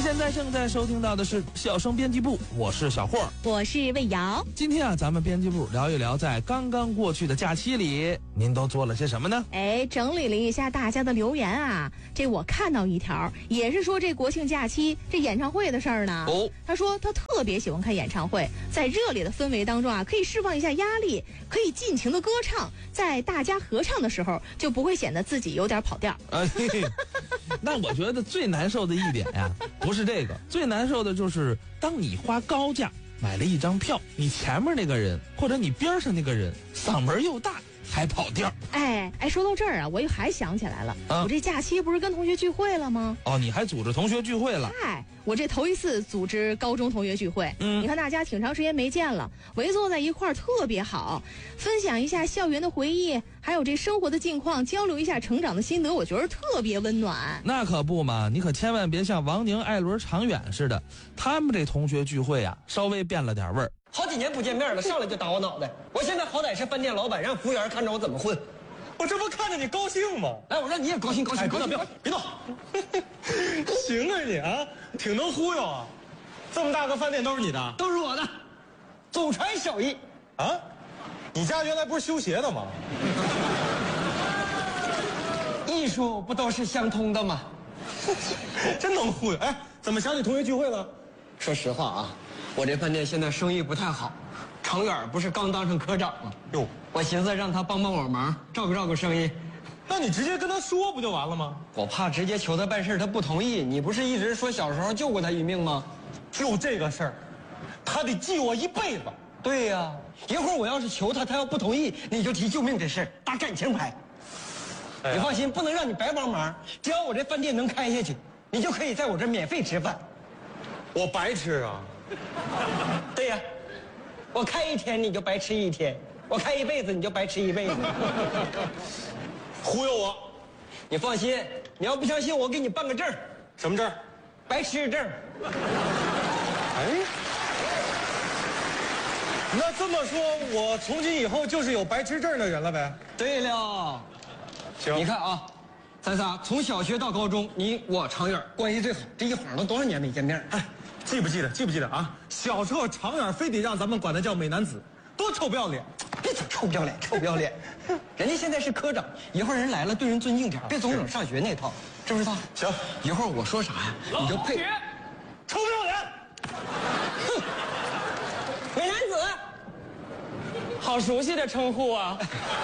现在正在收听到的是笑声编辑部，我是小霍， 我是魏瑶。 今天啊，咱们编辑部聊一聊在刚刚过去的假期里，您都做了些什么呢？ 整理了一下大家的留言啊，这我看到一条，也是说这国庆假期这演唱会的事儿呢。他说他特别喜欢看演唱会，在热烈的氛围当中啊，可以释放一下压力，可以尽情的歌唱，在大家合唱的时候就不会显得自己有点跑调。 那我觉得最难受的一点呀，不是这个，最难受的就是当你花高价买了一张票，你前面那个人或者你边上那个人嗓门又大还跑调。 说到这儿啊，我还想起来了，我这假期不是跟同学聚会了吗？ 你还组织同学聚会了？ 我这头一次组织高中同学聚会，你看大家挺长时间没见了，围坐在一块儿特别好，分享一下校园的回忆，还有这生活的近况，交流一下成长的心得，我觉得特别温暖。 那可不嘛，你可千万别像王宁、艾伦、常远似的，他们这同学聚会啊，稍微变了点味儿。 好几年不见面了，上来就打我脑袋。我现在好歹是饭店老板，让服务员看着我怎么混。 我这不看着你高兴吗？ 来，我让你也高兴高兴。 别动！行啊你啊，挺能忽悠啊！这么大个饭店都是你的？ 都是我的，祖传手艺。 啊？你家原来不是修鞋的吗？ 艺术不都是相通的吗？ 真能忽悠！怎么想起同学聚会了？ 说实话啊，我这饭店现在生意不太好。常远不是刚当上科长吗？ 哟， 我寻思让他帮帮我忙，照顾生意。 那你直接跟他说不就完了吗？ 我怕直接求他办事，他不同意。你不是一直说小时候救过他一命吗？ 就这个事儿，他得记我一辈子。 对呀，一会儿我要是求他，他要不同意，你就提救命这事儿，打感情牌。你放心，不能让你白帮忙。只要我这饭店能开下去，你就可以在我这免费吃饭。 我白吃啊？ 对呀。我开一天你就白吃一天，我开一辈子你就白吃一辈子。 忽悠我？ 你放心，你要不相信我给你办个证。 什么证？ 白吃证。 那这么说，我从今以后就是有白痴证的人了呗？ 对了， 行， 你看啊，咱仨从小学到高中，你我常远关系最好，这一晃都多少年没见面？ 记不记得啊？小时候常远非得让咱们管他叫美男子，多臭不要脸！ 别总臭不要脸！人家现在是科长，一会儿人来了对人尊敬点，别总整上学那套，知不知道？ 行， 一会儿我说啥呀，你就配。 臭不要脸！ 哼，美男子， 好熟悉的称呼啊！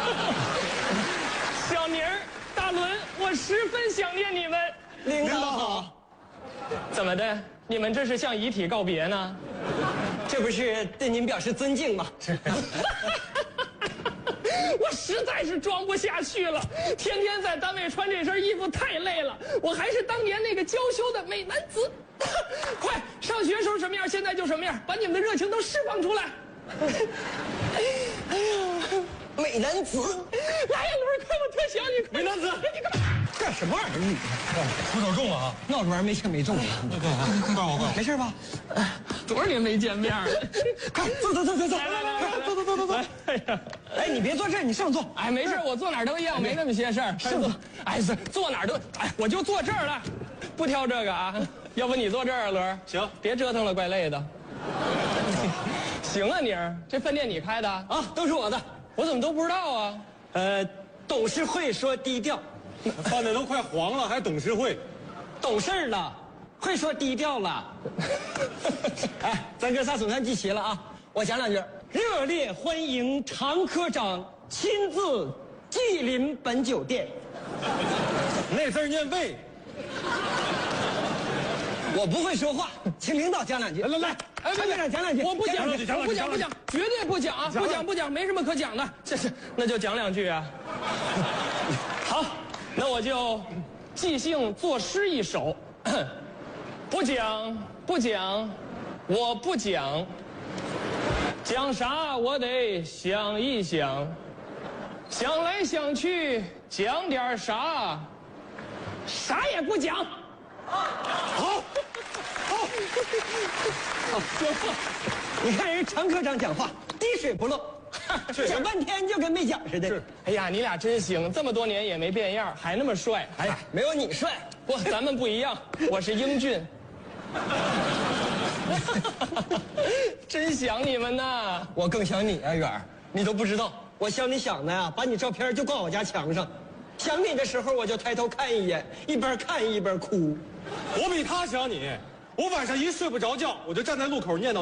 小宁、大伦，我十分想念你们。 领导好。 怎么的？你们这是向遗体告别呢？ 这不是对您表示尊敬吗？ 我实在是装不下去了，天天在单位穿这身衣服太累了。我还是当年那个娇羞的美男子。快，上学时候什么样，现在就什么样，把你们的热情都释放出来。 哎呀，美男子， 来呀，伦，快，我特想你。 美男子， 你干嘛？ 干什么玩意儿你？ 出手重了啊！ 闹着玩没轻没重的。 怪我， 没事吧？ 多少年没见面了？ 快坐， 来， 坐。你别坐这儿，你上座。 没事，我坐哪儿都一样，没那么些事儿。 上座。 坐哪儿都，我就坐这儿了，不挑这个啊。要不你坐这儿啊，伦？ 行， 别折腾了，怪累的。行啊，宁儿，这饭店你开的啊？都是我的， 我怎么都不知道啊？ 董事会说低调。 饭店都快黄了，还董事会？ 懂事了，会说低调了。咱哥仨总算集齐了啊！我讲两句。热烈欢迎常科长亲自莅临本酒店。 那字念魏。 我不会说话，请领导讲两句。 来， 常科长讲两句。 我不讲，绝对不讲啊！不讲，没什么可讲的。那就讲两句啊。好。那我就即兴作诗一首，不讲，我不讲，讲啥我得想一想，想来想去讲点啥，啥也不讲。 好， 你看人常科长讲话滴水不漏。讲半天就跟没讲似的。 哎呀，你俩真行，这么多年也没变样，还那么帅。 哎呀，没有你帅。 不，咱们不一样，我是英俊。 真想你们呐！ 我更想你啊，远儿，你都不知道，我想你想的呀，把你照片就挂我家墙上。想你的时候，我就抬头看一眼，一边看一边哭。 我比他想你，我晚上一睡不着觉，我就站在路口念叨。